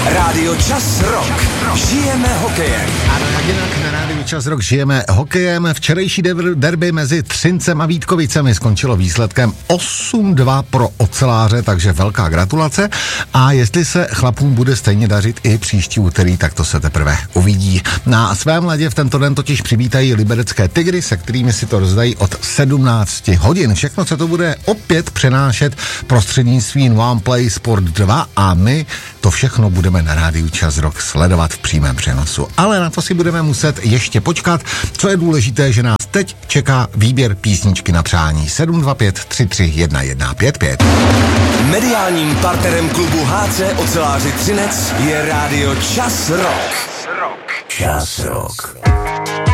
Rádio Čas Rock. Žijeme hokejem. Ano, jak jinak na Rádiu Čas Rock žijeme hokejem. Včerejší derby mezi Třincem a Vítkovicemi skončilo výsledkem 8-2 pro oceláře, takže velká gratulace. A jestli se chlapům bude stejně dařit i příští úterý, tak to se teprve uvidí. Na svém ledě v tento den totiž přivítají liberecké Tygry, se kterými si to rozdají od 17 hodin. Všechno se to bude opět přenášet prostřednictvím OnePlay Sport 2 a my to všechno budeme na Rádiu Čas Rock sledovat v přímém přenosu. Ale na to si budeme muset ještě počkat. Co je důležité, že nás teď čeká výběr písničky na přání 725 33 1155. Mediálním partnerem klubu HC Oceláři Třinec je Rádio Čas Rock. Čas Rock.